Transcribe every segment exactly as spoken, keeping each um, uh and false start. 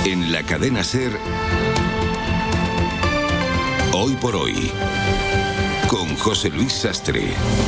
En la cadena SER, Hoy por Hoy, con José Luis Sastre.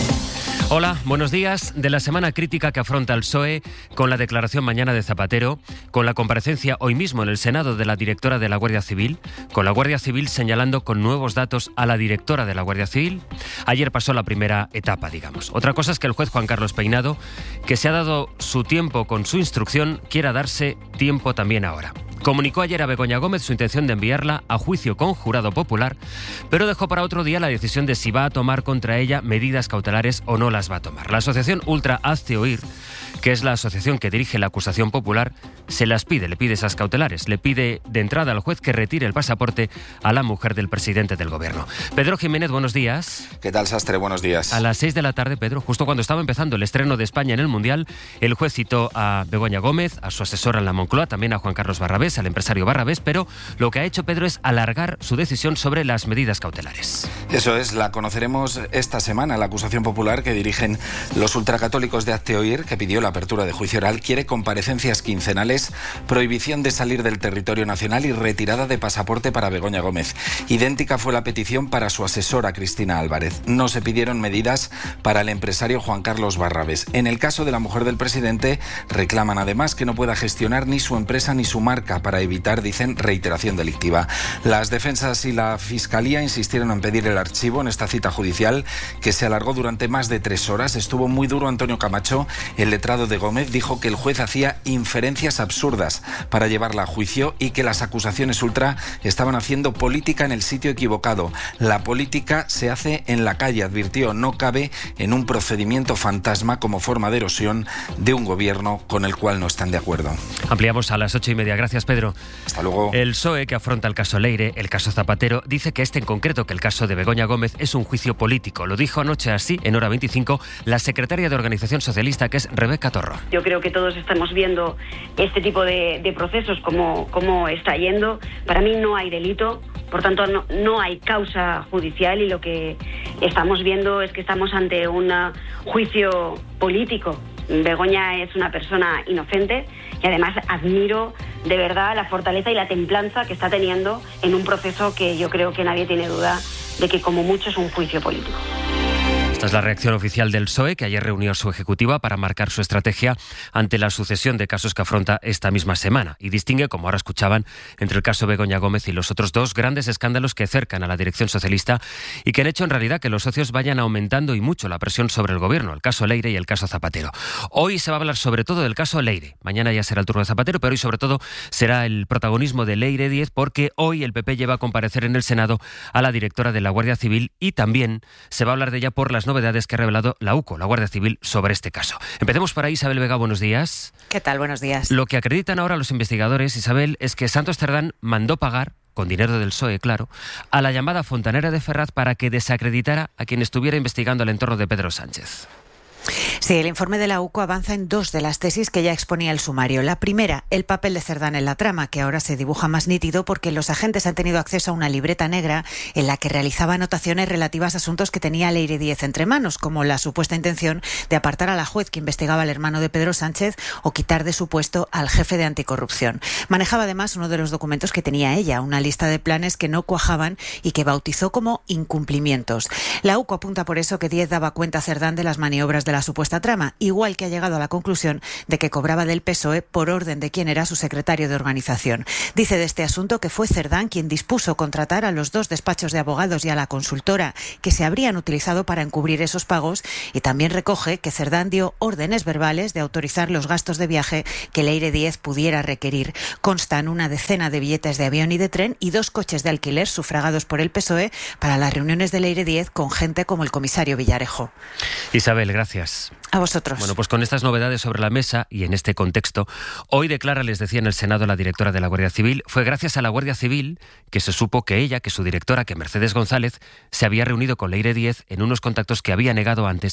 Hola, buenos días. De la semana crítica que afronta el P S O E, con la declaración mañana de Zapatero, con la comparecencia hoy mismo en el Senado de la directora de la Guardia Civil, con la Guardia Civil señalando con nuevos datos a la directora de la Guardia Civil. Ayer pasó la primera etapa, digamos. Otra cosa es que el juez Juan Carlos Peinado, que se ha dado su tiempo con su instrucción, quiera darse tiempo también ahora. Comunicó ayer a Begoña Gómez su intención de enviarla a juicio con jurado popular, pero dejó para otro día la decisión de si va a tomar contra ella medidas cautelares o no las va a tomar. La asociación Ultra Hazte Oír, que es la asociación que dirige la acusación popular, se las pide, le pide esas cautelares, le pide de entrada al juez que retire el pasaporte a la mujer del presidente del gobierno. Pedro Jiménez, buenos días. ¿Qué tal, Sastre? Buenos días. A las seis de la tarde, Pedro, justo cuando estaba empezando el estreno de España en el Mundial, el juez citó a Begoña Gómez, a su asesora en la Moncloa, también a Juan Carlos Barrabés, al empresario Barrabés, pero lo que ha hecho Pedro es alargar su decisión sobre las medidas cautelares. Eso es, la conoceremos esta semana. La acusación popular que dirigen los ultracatólicos de Hazte Oír, que pidió la apertura de juicio oral, quiere comparecencias quincenales, prohibición de salir del territorio nacional y retirada de pasaporte para Begoña Gómez. Idéntica fue la petición para su asesora Cristina Álvarez. No se pidieron medidas para el empresario Juan Carlos Barrabés. En el caso de la mujer del presidente, reclaman además que no pueda gestionar ni su empresa ni su marca para evitar, dicen, reiteración delictiva. Las defensas y la Fiscalía insistieron en pedir el archivo en esta cita judicial, que se alargó durante más de tres horas. Estuvo muy duro Antonio Camacho, el letrado de Gómez, dijo que el juez hacía inferencias absurdas para llevarla a juicio y que las acusaciones ultra estaban haciendo política en el sitio equivocado. La política se hace en la calle, advirtió, no cabe en un procedimiento fantasma como forma de erosión de un gobierno con el cual no están de acuerdo. Ampliamos a las ocho y media. Gracias, Pedro. Hasta luego. El P S O E, que afronta el caso Leire, el caso Zapatero, dice que este en concreto, que el caso de Begoña Gómez, es un juicio político. Lo dijo anoche así, en Hora veinticinco, la secretaria de Organización Socialista, que es Rebeca Torro. Yo creo que todos estamos viendo este tipo de, de procesos, como, como está yendo. Para mí no hay delito, por tanto no, no hay causa judicial, y lo que estamos viendo es que estamos ante un juicio político. Begoña es una persona inocente y además admiro de verdad la fortaleza y la templanza que está teniendo en un proceso que yo creo que nadie tiene duda de que como mucho es un juicio político. Esta es la reacción oficial del P S O E, que ayer reunió a su ejecutiva para marcar su estrategia ante la sucesión de casos que afronta esta misma semana, y distingue, como ahora escuchaban, entre el caso Begoña Gómez y los otros dos grandes escándalos que cercan a la dirección socialista y que han hecho en realidad que los socios vayan aumentando y mucho la presión sobre el gobierno, el caso Leire y el caso Zapatero. Hoy se va a hablar sobre todo del caso Leire. Mañana ya será el turno de Zapatero, pero hoy sobre todo será el protagonismo de Leire Díez, porque hoy el P P lleva a comparecer en el Senado a la directora de la Guardia Civil y también se va a hablar de ella por las novedades que ha revelado la U C O, la Guardia Civil, sobre este caso. Empecemos por ahí. Isabel Vega, buenos días. ¿Qué tal? Buenos días. Lo que acreditan ahora los investigadores, Isabel, es que Santos Cerdán mandó pagar, con dinero del P S O E, claro, a la llamada Fontanera de Ferraz para que desacreditara a quien estuviera investigando el entorno de Pedro Sánchez. Sí, el informe de la U C O avanza en dos de las tesis que ya exponía el sumario. La primera, el papel de Cerdán en la trama, que ahora se dibuja más nítido porque los agentes han tenido acceso a una libreta negra en la que realizaba anotaciones relativas a asuntos que tenía Leire Díez entre manos, como la supuesta intención de apartar a la juez que investigaba al hermano de Pedro Sánchez o quitar de su puesto al jefe de anticorrupción. Manejaba además uno de los documentos que tenía ella, una lista de planes que no cuajaban y que bautizó como incumplimientos. La U C O apunta por eso que Díez daba cuenta a Cerdán de las maniobras de la supuesta trama, igual que ha llegado a la conclusión de que cobraba del P S O E por orden de quien era su secretario de organización. Dice de este asunto que fue Cerdán quien dispuso contratar a los dos despachos de abogados y a la consultora que se habrían utilizado para encubrir esos pagos, y también recoge que Cerdán dio órdenes verbales de autorizar los gastos de viaje que Leire Díez pudiera requerir. Constan una decena de billetes de avión y de tren y dos coches de alquiler sufragados por el P S O E para las reuniones de Leire Díez con gente como el comisario Villarejo. Isabel, gracias. A vosotros. Bueno, pues con estas novedades sobre la mesa y en este contexto, hoy declara, les decía en el Senado, la directora de la Guardia Civil. Fue gracias a la Guardia Civil que se supo que ella, que su directora, que Mercedes González, se había reunido con Leire Díez en unos contactos que había negado antes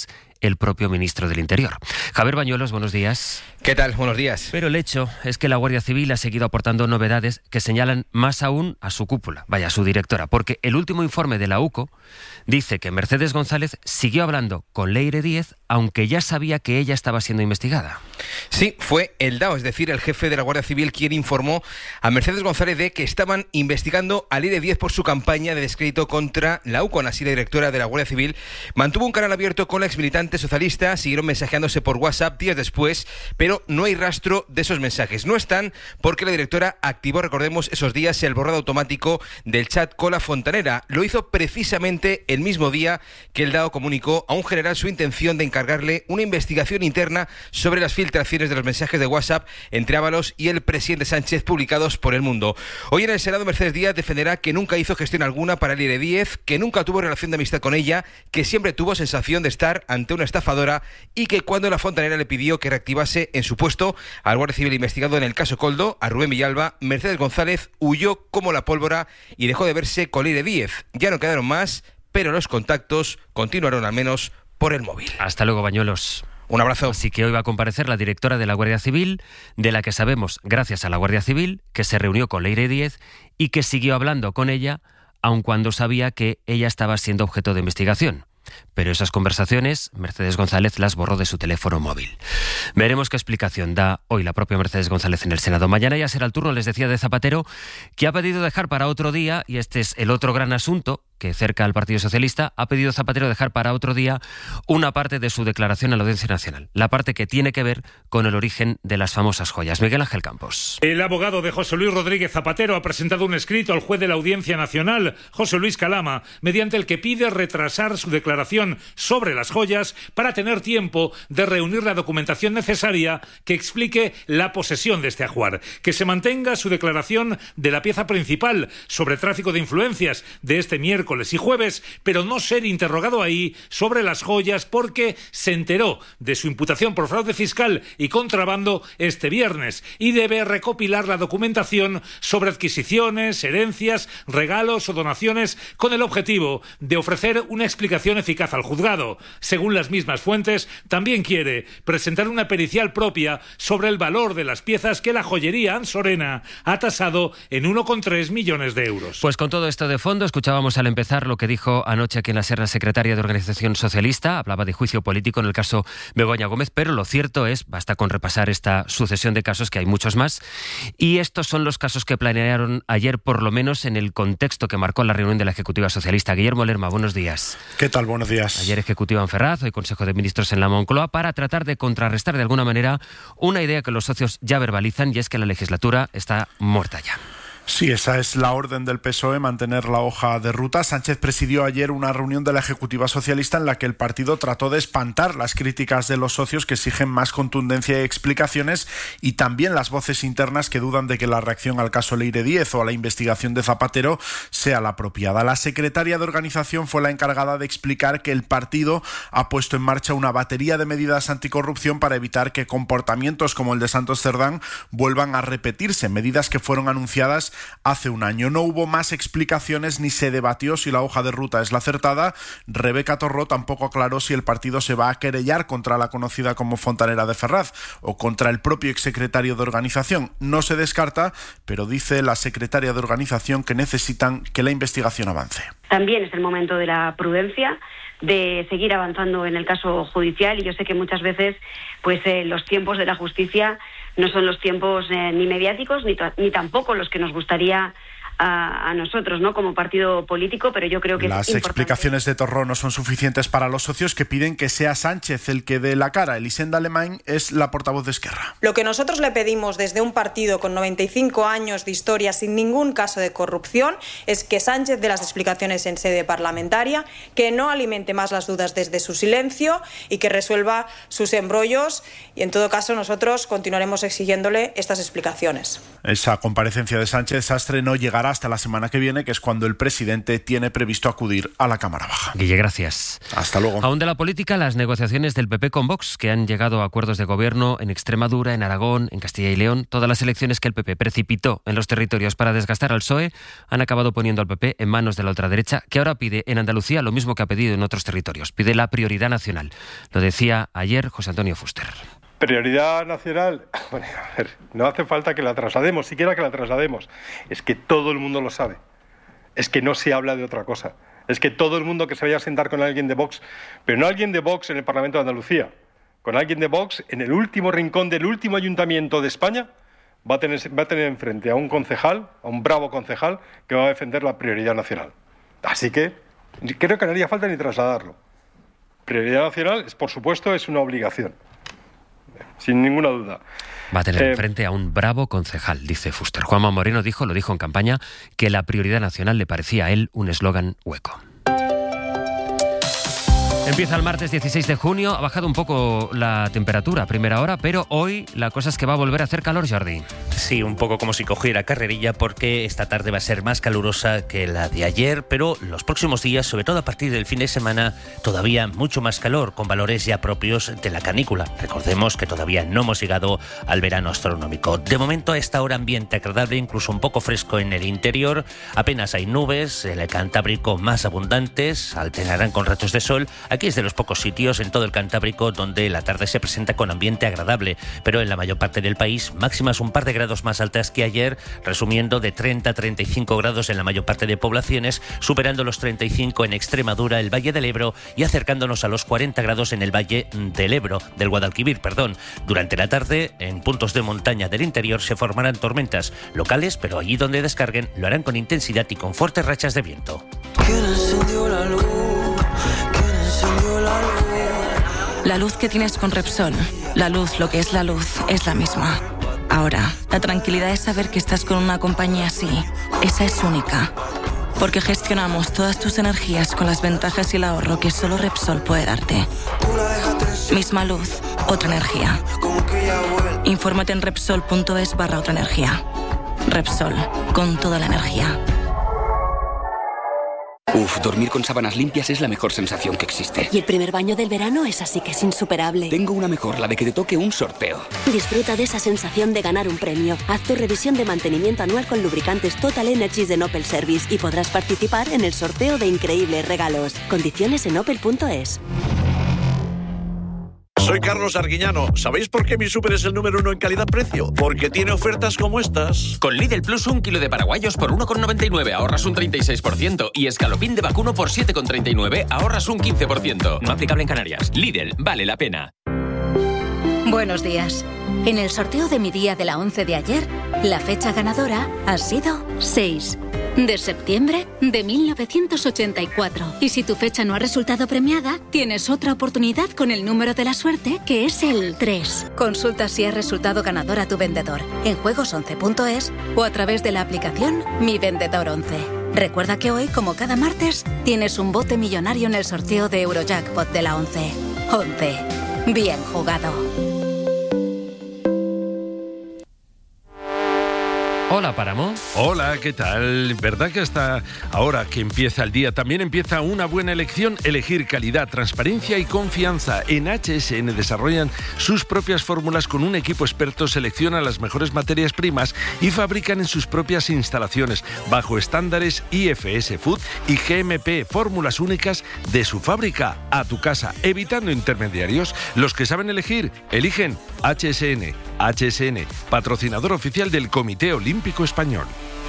el propio ministro del Interior. Javier Bañuelos, buenos días. ¿Qué tal? Buenos días. Pero el hecho es que la Guardia Civil ha seguido aportando novedades que señalan más aún a su cúpula, vaya, a su directora, porque el último informe de la U C O dice que Mercedes González siguió hablando con Leire Díez, aunque ya sabía que ella estaba siendo investigada. Sí, fue el D A O, es decir, el jefe de la Guardia Civil, quien informó a Mercedes González de que estaban investigando a Leire Díez por su campaña de descrédito contra la U C O. Así, la directora de la Guardia Civil mantuvo un canal abierto con la exmilitante socialista, siguieron mensajeándose por WhatsApp días después, pero no hay rastro de esos mensajes. No están porque la directora activó, recordemos, esos días el borrado automático del chat con la fontanera. Lo hizo precisamente el mismo día que el D A O comunicó a un general su intención de encargarle una investigación interna sobre las filtraciones de los mensajes de WhatsApp entre Ábalos y el presidente Sánchez publicados por El Mundo. Hoy en el Senado, Mercedes Díaz defenderá que nunca hizo gestión alguna para Leire Díez, que nunca tuvo relación de amistad con ella, que siempre tuvo sensación de estar ante una estafadora y que cuando la fontanera le pidió que reactivase en su puesto al Guardia Civil investigado en el caso Koldo, a Rubén Villalba, Mercedes González huyó como la pólvora y dejó de verse con Leire Díez. Ya no quedaron más, pero los contactos continuaron al menos por el móvil. Hasta luego, Bañuelos. Un abrazo. Así que hoy va a comparecer la directora de la Guardia Civil, de la que sabemos, gracias a la Guardia Civil, que se reunió con Leire Díez y que siguió hablando con ella, aun cuando sabía que ella estaba siendo objeto de investigación. Pero esas conversaciones, Mercedes González las borró de su teléfono móvil. Veremos qué explicación da hoy la propia Mercedes González en el Senado. Mañana ya será el turno, les decía, de Zapatero, que ha pedido dejar para otro día, y este es el otro gran asunto que cerca al Partido Socialista, ha pedido Zapatero dejar para otro día una parte de su declaración a la Audiencia Nacional, la parte que tiene que ver con el origen de las famosas joyas. Miguel Ángel Campos. El abogado de José Luis Rodríguez Zapatero ha presentado un escrito al juez de la Audiencia Nacional, José Luis Calama, mediante el que pide retrasar su declaración sobre las joyas para tener tiempo de reunir la documentación necesaria que explique la posesión de este ajuar, que se mantenga su declaración de la pieza principal sobre tráfico de influencias de este miércoles y jueves, pero no ser interrogado ahí sobre las joyas porque se enteró de su imputación por fraude fiscal y contrabando este viernes y debe recopilar la documentación sobre adquisiciones, herencias, regalos o donaciones con el objetivo de ofrecer una explicación eficaz al juzgado. Según las mismas fuentes, también quiere presentar una pericial propia sobre el valor de las piezas que la joyería Ansorena ha tasado en uno coma tres millones de euros. Pues con todo esto de fondo, escuchábamos al empezar lo que dijo anoche aquí en la Serra secretaria de Organización Socialista. Hablaba de juicio político en el caso Begoña Gómez, pero lo cierto es, basta con repasar esta sucesión de casos, que hay muchos más, y estos son los casos que planearon ayer, por lo menos en el contexto que marcó la reunión de la Ejecutiva Socialista. Guillermo Lerma, buenos días. ¿Qué tal? Buenos días. Ayer Ejecutiva en Ferraz, hoy Consejo de Ministros en la Moncloa, para tratar de contrarrestar de alguna manera una idea que los socios ya verbalizan, y es que la legislatura está muerta ya. Sí, esa es la orden del P S O E, mantener la hoja de ruta. Sánchez presidió ayer una reunión de la Ejecutiva Socialista en la que el partido trató de espantar las críticas de los socios que exigen más contundencia y explicaciones, y también las voces internas que dudan de que la reacción al caso Leire Díez o a la investigación de Zapatero sea la apropiada. La secretaria de Organización fue la encargada de explicar que el partido ha puesto en marcha una batería de medidas anticorrupción para evitar que comportamientos como el de Santos Cerdán vuelvan a repetirse, medidas que fueron anunciadas hace un año. No hubo más explicaciones ni se debatió si la hoja de ruta es la acertada. Rebeca Torró tampoco aclaró si el partido se va a querellar contra la conocida como Fontanera de Ferraz o contra el propio exsecretario de Organización. No se descarta, pero dice la secretaria de Organización que necesitan que la investigación avance. También es el momento de la prudencia, de seguir avanzando en el caso judicial, y yo sé que muchas veces pues eh, los tiempos de la justicia no son los tiempos eh, ni mediáticos ni, ni tampoco los que nos gustaría a, a nosotros, ¿no?, como partido político, pero yo creo que las es explicaciones de Torró no son suficientes para los socios, que piden que sea Sánchez el que dé la cara. Elisenda Alemán es la portavoz de Esquerra. Lo que nosotros le pedimos desde un partido con noventa y cinco años de historia sin ningún caso de corrupción es que Sánchez dé las explicaciones en sede parlamentaria, que no alimente más las dudas desde su silencio y que resuelva sus embrollos, y en todo caso nosotros continuaremos exigiéndole estas explicaciones. Esa comparecencia de Sánchez Sastre no llegará quedará hasta la semana que viene, que es cuando el presidente tiene previsto acudir a la Cámara Baja. Guille, gracias. Hasta luego. Aún de la política, las negociaciones del P P con Vox, que han llegado a acuerdos de gobierno en Extremadura, en Aragón, en Castilla y León. Todas las elecciones que el P P precipitó en los territorios para desgastar al P S O E han acabado poniendo al P P en manos de la ultraderecha, que ahora pide en Andalucía lo mismo que ha pedido en otros territorios. Pide la prioridad nacional. Lo decía ayer José Antonio Fuster. Prioridad nacional, bueno, a ver, no hace falta que la traslademos, siquiera que la traslademos. Es que todo el mundo lo sabe. Es que no se habla de otra cosa. Es que todo el mundo que se vaya a sentar con alguien de Vox, pero no alguien de Vox en el Parlamento de Andalucía, con alguien de Vox en el último rincón del último ayuntamiento de España, va a tener, va a tener enfrente a un concejal, a un bravo concejal, que va a defender la prioridad nacional. Así que creo que no haría falta ni trasladarlo. Prioridad nacional, es, por supuesto, es una obligación. Sin ninguna duda. Va a tener eh, enfrente a un bravo concejal, dice Fuster. Juanma Moreno dijo, lo dijo en campaña, que la prioridad nacional le parecía a él un eslogan hueco. Empieza el martes dieciséis de junio, ha bajado un poco la temperatura a primera hora, pero hoy la cosa es que va a volver a hacer calor, Jordi. Sí, un poco como si cogiera carrerilla, porque esta tarde va a ser más calurosa que la de ayer, pero los próximos días, sobre todo a partir del fin de semana, todavía mucho más calor, con valores ya propios de la canícula. Recordemos que todavía no hemos llegado al verano astronómico. De momento, a esta hora, ambiente agradable, incluso un poco fresco en el interior. Apenas hay nubes, en el Cantábrico más abundantes, alternarán con rachos de sol. Aquí es de los pocos sitios en todo el Cantábrico donde la tarde se presenta con ambiente agradable, pero en la mayor parte del país máximas un par de grados más altas que ayer, resumiendo de treinta a treinta y cinco grados en la mayor parte de poblaciones, superando los treinta y cinco en Extremadura, el Valle del Ebro, y acercándonos a los cuarenta grados en el Valle del Ebro, del Guadalquivir, perdón. Durante la tarde, en puntos de montaña del interior se formarán tormentas locales, pero allí donde descarguen lo harán con intensidad y con fuertes rachas de viento. ¿Quién encendió la luz? ¿Quién encendió la luz? La luz que tienes con Repsol, la luz, lo que es la luz, es la misma. Ahora, la tranquilidad es saber que estás con una compañía así. Esa es única. Porque gestionamos todas tus energías con las ventajas y el ahorro que solo Repsol puede darte. Misma luz, otra energía. Infórmate en Repsol punto es barra otra energía. Repsol, con toda la energía. Uf, dormir con sábanas limpias es la mejor sensación que existe. Y el primer baño del verano es así que es insuperable. Tengo una mejor, la de que te toque un sorteo. Disfruta de esa sensación de ganar un premio. Haz tu revisión de mantenimiento anual con lubricantes Total Energies de Opel Service y podrás participar en el sorteo de increíbles regalos. Condiciones en opel punto es. Soy Carlos Arguiñano. ¿Sabéis por qué mi súper es el número uno en calidad-precio? Porque tiene ofertas como estas. Con Lidl Plus, un kilo de paraguayos por uno con noventa y nueve, ahorras un treinta y seis por ciento. Y escalopín de vacuno por siete con treinta y nueve, ahorras un quince por ciento. No aplicable en Canarias. Lidl, vale la pena. Buenos días. En el sorteo de mi día de la once de ayer, la fecha ganadora ha sido seis de septiembre de mil novecientos ochenta y cuatro. Y si tu fecha no ha resultado premiada, tienes otra oportunidad con el número de la suerte, que es el tres. Consulta si has resultado ganador a tu vendedor en juegos once punto es o a través de la aplicación Mi Vendedor once. Recuerda que hoy, como cada martes, tienes un bote millonario en el sorteo de Eurojackpot de la once. once. Bien jugado. Hola, Páramo. Hola, ¿qué tal? ¿Verdad que hasta ahora que empieza el día también empieza una buena elección? Elegir calidad, transparencia y confianza. En H S N desarrollan sus propias fórmulas con un equipo experto, seleccionan las mejores materias primas y fabrican en sus propias instalaciones bajo estándares I F S Food y G M P, fórmulas únicas de su fábrica a tu casa, evitando intermediarios. Los que saben elegir, eligen H S N. H S N, patrocinador oficial del Comité Olímpico Español.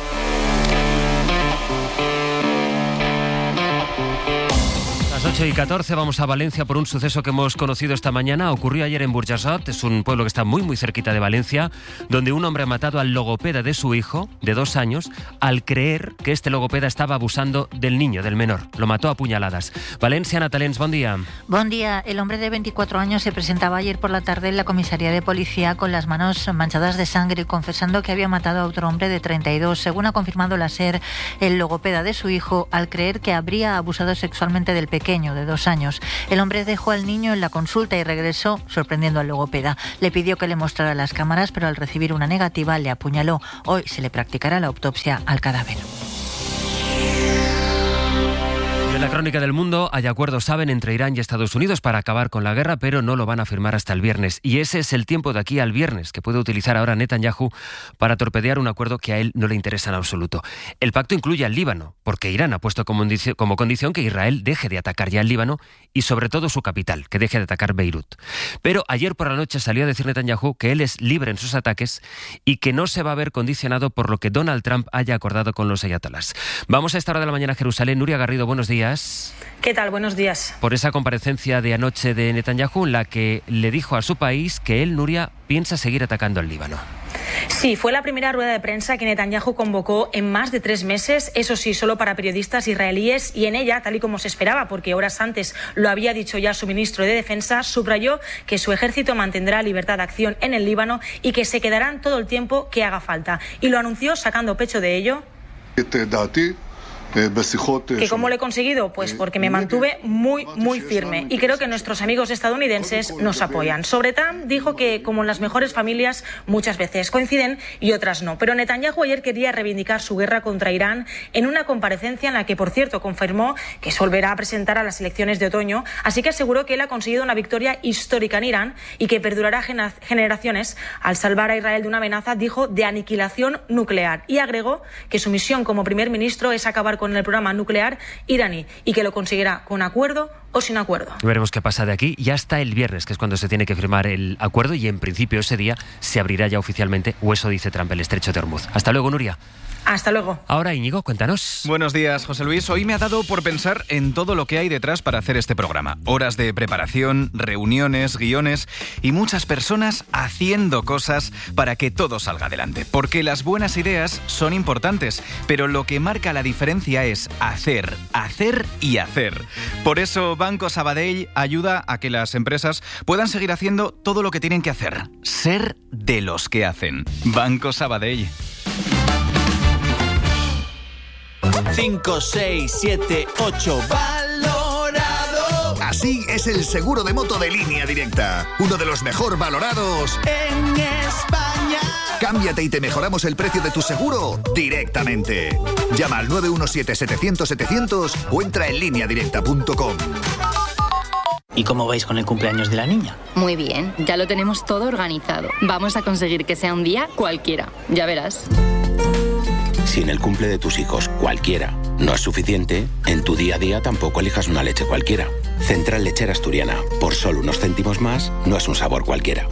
ocho y catorce, vamos a Valencia por un suceso que hemos conocido esta mañana. Ocurrió ayer en Burjassot, es un pueblo que está muy muy cerquita de Valencia, donde un hombre ha matado al logopeda de su hijo, de dos años, al creer que este logopeda estaba abusando del niño, del menor. Lo mató a puñaladas. Valencia, Natalens, buen día. Buen día. El hombre de veinticuatro años se presentaba ayer por la tarde en la comisaría de policía con las manos manchadas de sangre y confesando que había matado a otro hombre de treinta y dos, según ha confirmado la SER, el logopeda de su hijo, al creer que habría abusado sexualmente del pequeño. pequeño de dos años. El hombre dejó al niño en la consulta y regresó sorprendiendo al logopeda. Le pidió que le mostrara las cámaras, pero al recibir una negativa le apuñaló. Hoy se le practicará la autopsia al cadáver. En la crónica del mundo hay acuerdos, saben, entre Irán y Estados Unidos para acabar con la guerra, pero no lo van a firmar hasta el viernes. Y ese es el tiempo de aquí al viernes que puede utilizar ahora Netanyahu para torpedear un acuerdo que a él no le interesa en absoluto. El pacto incluye al Líbano, porque Irán ha puesto como, como condición que Israel deje de atacar ya el Líbano y sobre todo su capital, que deje de atacar Beirut. Pero ayer por la noche salió a decir Netanyahu que él es libre en sus ataques y que no se va a ver condicionado por lo que Donald Trump haya acordado con los ayatolás. Vamos a esta hora de la mañana a Jerusalén. Nuria Garrido, buenos días. ¿Qué tal? Buenos días. Por esa comparecencia de anoche de Netanyahu en la que le dijo a su país que él, Nuria, piensa seguir atacando al Líbano. Sí, fue la primera rueda de prensa que Netanyahu convocó en más de tres meses, eso sí, solo para periodistas israelíes, y en ella, tal y como se esperaba, porque horas antes lo había dicho ya su ministro de Defensa, subrayó que su ejército mantendrá libertad de acción en el Líbano y que se quedarán todo el tiempo que haga falta. Y lo anunció sacando pecho de ello. ¿Que cómo lo he conseguido? Pues porque me mantuve muy, muy firme y creo que nuestros amigos estadounidenses nos apoyan. Sobre Trump dijo que, como en las mejores familias, muchas veces coinciden y otras no. Pero Netanyahu ayer quería reivindicar su guerra contra Irán en una comparecencia en la que, por cierto, confirmó que se volverá a presentar a las elecciones de otoño, así que aseguró que él ha conseguido una victoria histórica en Irán y que perdurará generaciones al salvar a Israel de una amenaza, dijo, de aniquilación nuclear. Y agregó que su misión como primer ministro es acabar con con el programa nuclear iraní y que lo conseguirá con acuerdo o sin acuerdo. Veremos qué pasa de aquí y hasta el viernes, que es cuando se tiene que firmar el acuerdo, y en principio ese día se abrirá ya oficialmente, o eso dice Trump, el estrecho de Hormuz. Hasta luego, Nuria. Hasta luego. Ahora, Íñigo, cuéntanos. Buenos días, José Luis. Hoy me ha dado por pensar en todo lo que hay detrás para hacer este programa. Horas de preparación, reuniones, guiones y muchas personas haciendo cosas para que todo salga adelante. Porque las buenas ideas son importantes, pero lo que marca la diferencia es hacer, hacer y hacer. Por eso Banco Sabadell ayuda a que las empresas puedan seguir haciendo todo lo que tienen que hacer. Ser de los que hacen. Banco Sabadell. cinco, seis, siete, ocho, valorado. Así es el seguro de moto de Línea Directa, uno de los mejor valorados en España. Cámbiate y te mejoramos el precio de tu seguro directamente. Llama al nueve uno siete, setecientos, setecientos o entra en línea directa punto com. ¿Y cómo vais con el cumpleaños de la niña? Muy bien, ya lo tenemos todo organizado. Vamos a conseguir que sea un día cualquiera, ya verás. Si en el cumple de tus hijos cualquiera no es suficiente, en tu día a día tampoco elijas una leche cualquiera. Central Lechera Asturiana, por solo unos céntimos más, no es un sabor cualquiera.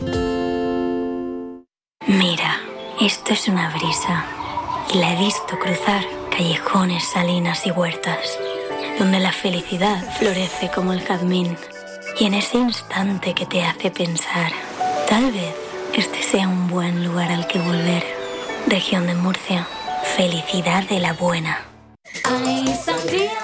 Mira, esto es una brisa. Y la he visto cruzar callejones, salinas y huertas, donde la felicidad florece como el jazmín. Y en ese instante que te hace pensar, tal vez este sea un buen lugar al que volver. Región de Murcia. Felicidad de la buena. Hay sangría